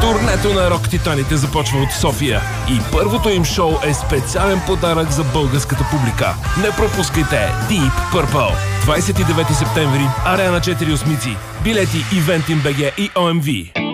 Турнето на рок титаните започва от София и първото им шоу е специален подарък за българската публика. Не пропускайте Deep Purple. 29 септември, Арена 4 Осмици. Билети Eventim.bg и OMV.